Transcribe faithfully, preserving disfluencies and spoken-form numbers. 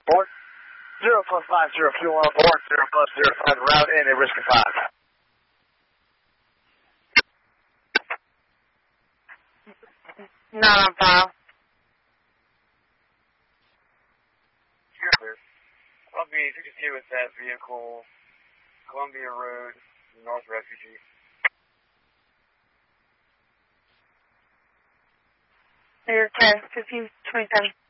Four. Zero plus five, zero fuel on board, zero plus zero five, route in, a risk of five. Not on file. You're clear. Columbia sixty-two with that vehicle, Columbia Road, North Refugee. You're okay, fifteen twenty-seven.